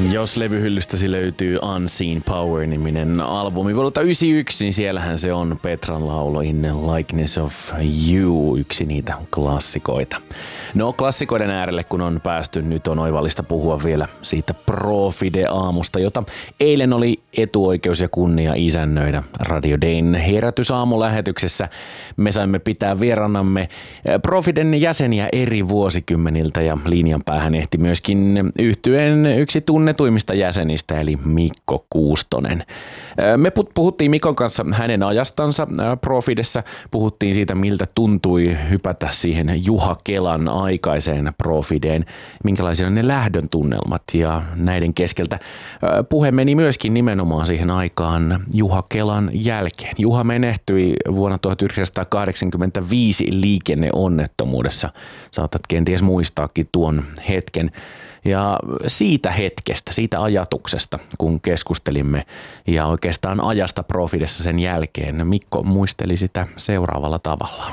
Jos levyhyllystäsi löytyy Unseen Power-niminen albumi vuodelta 1991, niin siellähän se on Petran laulo In the Likeness of You, yksi niitä klassikoita. No klassikoiden äärelle kun on päästy, nyt on oivallista puhua vielä siitä Profide-aamusta, jota eilen oli etuoikeus ja kunnia isännöidä Radio Dayn herätysaamulähetyksessä. Me saimme pitää vierannamme Profiden jäseniä eri vuosikymmeniltä ja linjan päähän ehti myöskin yhtyeen yksi tunnetuimmista jäsenistä eli Mikko Kuustonen. Me puhuttiin Mikon kanssa hänen ajastansa Profidessa, puhuttiin siitä miltä tuntui hypätä siihen Juha Kelan aikaiseen Profideen, minkälaisia on ne lähdön tunnelmat ja näiden keskeltä puhe meni myöskin nimenomaan siihen aikaan Juha Kelan jälkeen. Juha menehtyi vuonna 1985 liikenneonnettomuudessa. Saatat kenties muistaakin tuon hetken. Ja siitä hetkestä, siitä ajatuksesta, kun keskustelimme ja oikeastaan ajasta Profidessa sen jälkeen, Mikko muisteli sitä seuraavalla tavalla.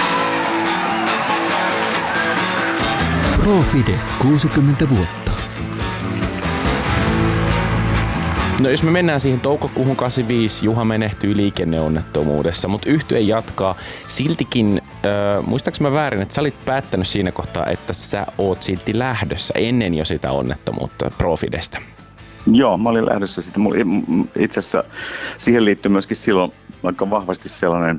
Profide 60 vuotta. No jos me mennään siihen toukokuuhun 85, Juha menehtyy liikenneonnettomuudessa, mutta yhtye jatkaa siltikin, muistaaks mä väärin, että sä olit päättänyt siinä kohtaa, että sä oot silti lähdössä ennen jo sitä onnettomuutta Profidesta. Joo, mä olin lähdössä siitä. Itse asiassa siihen liittyy myöskin silloin aika vahvasti sellainen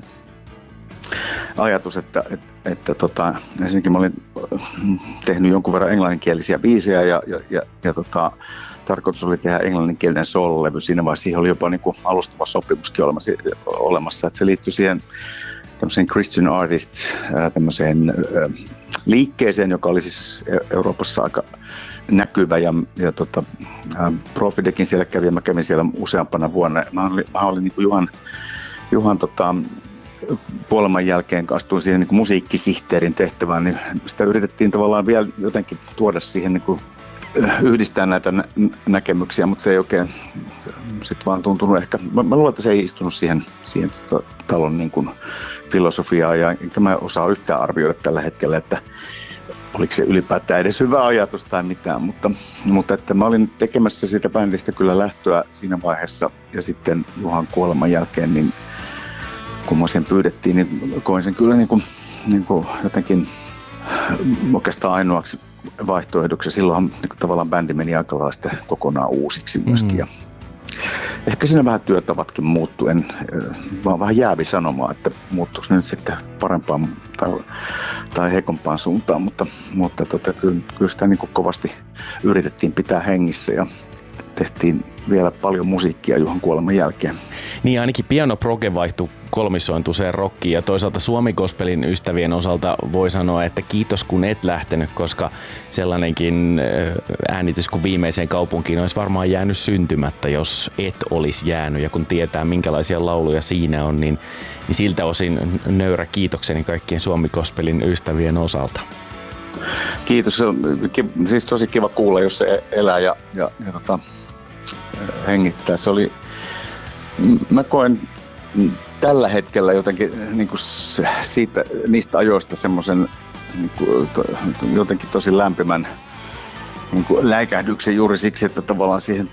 ajatus, että ensinnäkin mä olin tehnyt jonkun verran englanninkielisiä biisejä ja tarkoitus oli tehdä englanninkielinen soul-levy. Siinä vaiheessa siihen oli jopa niin kuin alustava sopimuskin olemassa. Että se liittyi siihen tämmöiseen Christian Artist tämmöiseen liikkeeseen, joka oli siis Euroopassa aika näkyvä ja Profidekin siellä kävi ja mä kävin siellä useampana vuonna. Mä olin niin kuin Juhan kuoleman jälkeen astuin siihen niin kuin musiikkisihteerin tehtävään, niin sitä yritettiin tavallaan vielä jotenkin tuoda siihen niin kuin yhdistää näitä näkemyksiä, mutta se ei oikein sit vaan tuntunut ehkä. Mä luulen, että se ei istunut siihen talon niin kuin filosofiaan ja enkä mä osaa yhtään arvioida tällä hetkellä, että oliko se ylipäätään edes hyvä ajatus tai mitään, mutta että mä olin tekemässä siitä bändistä kyllä lähtöä siinä vaiheessa ja sitten Juhan kuoleman jälkeen, niin kun mä sen pyydettiin, niin koin sen kyllä niin kuin jotenkin oikeastaan ainoaksi vaihtoehdoksi. Silloinhan niin tavallaan bändi meni aika lailla kokonaan uusiksi myöskin. Ja ehkä siinä vähän työtavatkin muuttui. Vaan vähän jäävi sanomaan, että muuttuiko ne nyt sitten parempaan tai heikompaan suuntaan, mutta kyllä sitä niin kuin kovasti yritettiin pitää hengissä ja tehtiin vielä paljon musiikkia Juhan kuoleman jälkeen. Niin ainakin piano proge vaihtui kolmisointuiseen rockiin ja toisaalta Suomi-gospelin ystävien osalta voi sanoa, että kiitos kun et lähtenyt, koska sellainenkin äänitys kuin Viimeiseen kaupunkiin olisi varmaan jäänyt syntymättä, jos et olisi jäänyt ja kun tietää minkälaisia lauluja siinä on, niin siltä osin nöyrä kiitokseni kaikkien Suomi-gospelin ystävien osalta. Kiitos, se on siis tosi kiva kuulla, jos se elää ja hengittää. Se oli, mä koen tällä hetkellä jotenkin niin kuin niistä ajoista semmoisen niin jotenkin tosi lämpimän niin kuin läikähdyksen juuri siksi, että tavallaan siihen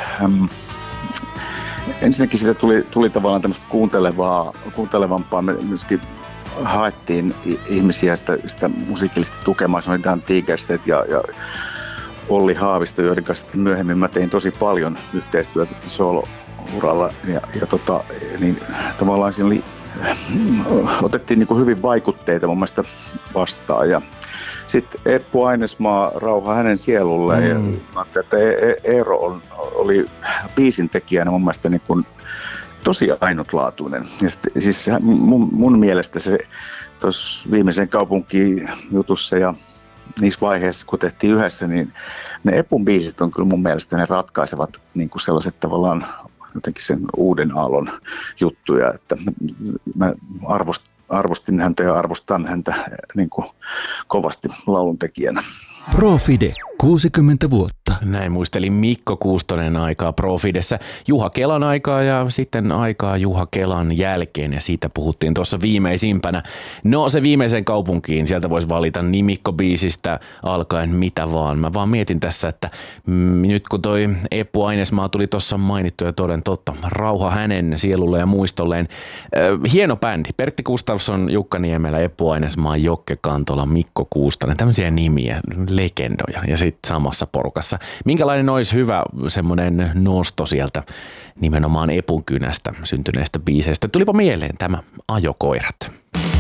ensinnäkin siitä tuli tavallaan tämmöistä kuuntelevampaa, me myöskin haettiin ihmisiä sitä musiikillista tukemaan, se oli Dan Tigerstedt ja Olli Haavisto, joiden kanssa myöhemmin mä tein tosi paljon yhteistyötä solo-uralla niin tavallaan siinä otettiin niin kuin hyvin vaikutteita mun mielestä vastaan ja sitten Eppu Ainesmaa, rauha hänen sielulleen ja mä ajattelin, että Eero oli biisintekijänä mun mielestä niin kuin tosi ainutlaatuinen. Ja siis mun mielestä se tuossa Viimeisen kaupunkiin jutussa ja niissä vaiheissa, kun tehtiin yhdessä, niin ne Epun biisit on kyllä mun mielestä ne ratkaisevat niin kuin sellaiset tavallaan jotenkin sen uuden aallon juttuja, että mä arvostin häntä ja arvostan häntä niin kuin kovasti lauluntekijänä. Profide 60 vuotta. Näin muistelin Mikko Kuustonen aikaa Profidessä, Juha Kelan aikaa ja sitten aikaa Juha Kelan jälkeen ja siitä puhuttiin tuossa viimeisimpänä. No se viimeiseen kaupunkiin, sieltä voisi valita nimikkobiisistä alkaen mitä vaan. Mä vaan mietin tässä, että nyt kun toi Eppu Ainesmaa tuli tuossa mainittu ja toden totta, rauha hänen sielulle ja muistolleen. Hieno bändi, Pertti Gustafsson, Jukka Niemelä, Eppu Ainesmaa, Jokke Kantola, Mikko Kuustonen, tämmöisiä nimiä, legendoja ja sitten samassa porukassa. Minkälainen olisi hyvä semmoinen nosto sieltä nimenomaan Epun kynästä syntyneestä biiseistä? Tulipa mieleen tämä Ajokoirat.